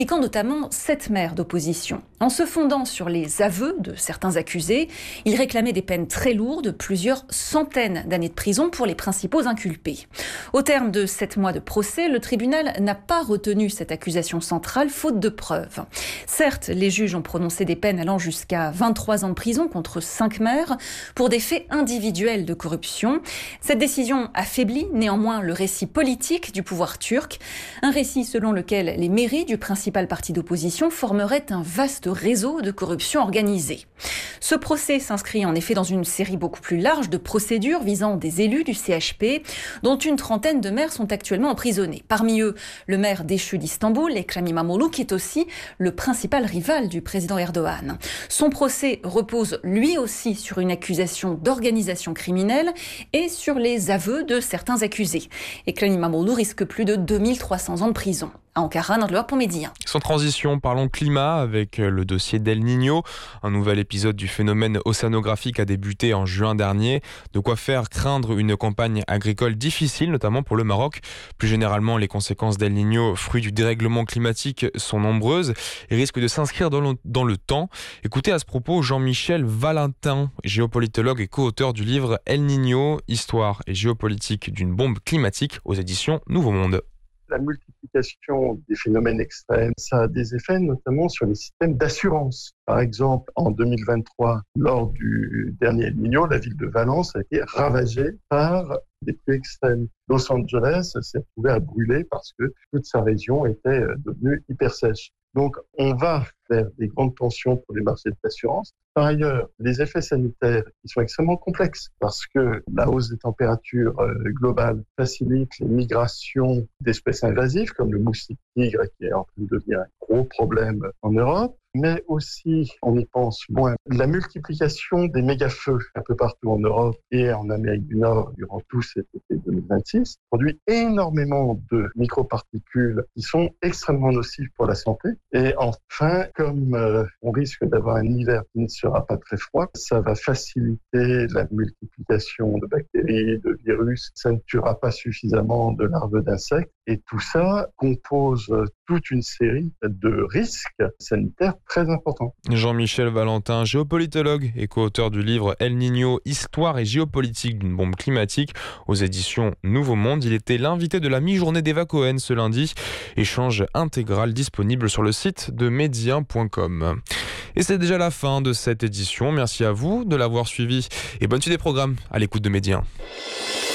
Impliquant notamment 7 maires d'opposition. En se fondant sur les aveux de certains accusés, il réclamait des peines très lourdes, plusieurs centaines d'années de prison pour les principaux inculpés. Au terme de 7 mois de procès, le tribunal n'a pas retenu cette accusation centrale, faute de preuves. Certes, les juges ont prononcé des peines allant jusqu'à 23 ans de prison contre 5 maires pour des faits individuels de corruption. Cette décision affaiblit néanmoins le récit politique du pouvoir turc, un récit selon lequel les mairies du principal parti d'opposition formerait un vaste réseau de corruption organisée. Ce procès s'inscrit en effet dans une série beaucoup plus large de procédures visant des élus du CHP, dont une trentaine de maires sont actuellement emprisonnés. Parmi eux, le maire déchu d'Istanbul, Ekrem İmamoğlu, qui est aussi le principal rival du président Erdogan. Son procès repose lui aussi sur une accusation d'organisation criminelle et sur les aveux de certains accusés. Ekrem İmamoğlu risque plus de 2300 ans de prison. À Ankara, Nord pour Média. Sans transition, parlons climat avec le dossier d'El Niño. Un nouvel épisode du phénomène océanographique a débuté en juin dernier. De quoi faire craindre une campagne agricole difficile, notamment pour le Maroc. Plus généralement, les conséquences d'El Niño, fruit du dérèglement climatique, sont nombreuses et risquent de s'inscrire dans le temps. Écoutez à ce propos Jean-Michel Valentin, géopolitologue et co-auteur du livre El Niño, Histoire et géopolitique d'une bombe climatique aux éditions Nouveau Monde. La multiplication des phénomènes extrêmes, ça a des effets notamment sur les systèmes d'assurance. Par exemple, en 2023, lors du dernier El Niño, la ville de Valence a été ravagée par des pluies extrêmes. Los Angeles s'est retrouvé à brûler parce que toute sa région était devenue hyper sèche. Donc, on va vers des grandes tensions pour les marchés d'assurance. Par ailleurs, les effets sanitaires, ils sont extrêmement complexes parce que la hausse des températures globales facilite les migrations d'espèces invasives comme le moustique tigre qui est en train de devenir un gros problème en Europe. Mais aussi, on y pense moins, la multiplication des méga-feux un peu partout en Europe et en Amérique du Nord durant tout cet été 2026 produit énormément de microparticules qui sont extrêmement nocives pour la santé. Et enfin, comme on risque d'avoir un hiver qui ne sera pas très froid, ça va faciliter la multiplication de bactéries, de virus. Ça ne tuera pas suffisamment de larves d'insectes. Et tout ça compose toute une série de risques sanitaires très importants. Jean-Michel Valentin, géopolitologue et co-auteur du livre El Niño, Histoire et géopolitique d'une bombe climatique aux éditions Nouveau Monde. Il était l'invité de la mi-journée d'Eva Cohen ce lundi. Échange intégral disponible sur le site de média.com. Et c'est déjà la fin de cette édition. Merci à vous de l'avoir suivi et bonne suite des programmes à l'écoute de Média.